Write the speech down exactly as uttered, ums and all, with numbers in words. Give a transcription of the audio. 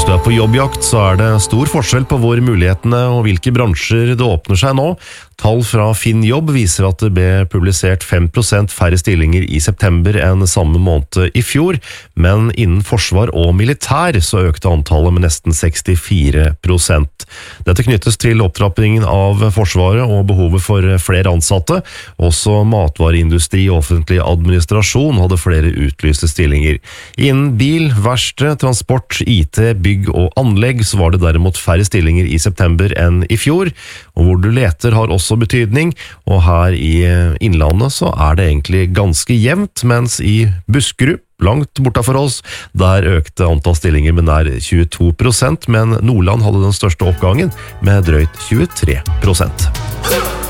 du er på jobbjakt, så er det stor forskjell på hvor mulighetene og hvilke bransjer det åpner seg nå. Tall fra FinnJobb viser at det ble publisert fem prosent færre stillinger i september enn samme måned i fjor, men innen forsvar og militær så økte antallet med nesten sekstifire prosent. Dette knyttes til opptrappingen av forsvaret og behovet for flere ansatte. Også matvareindustri og offentlig administrasjon hadde flere utlyste stillinger. Innen bil, verksted, transport, I T, bygg og anlegg så var det derimot færre stillinger i september enn i fjor, og hvor du leter har også betydning, og her i Innlandet så er det egentlig ganske jevnt, mens i Buskerud, langt borta for oss, der økte antall stillinger med nær tjueto prosent, men Nordland hadde den største oppgangen med drøyt tjuetre prosent.